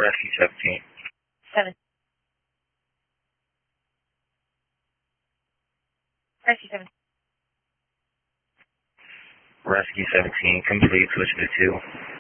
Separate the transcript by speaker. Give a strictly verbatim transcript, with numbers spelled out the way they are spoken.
Speaker 1: Rescue seventeen.
Speaker 2: Seven. Rescue seventeen.
Speaker 1: Rescue seventeen, complete, switch to two.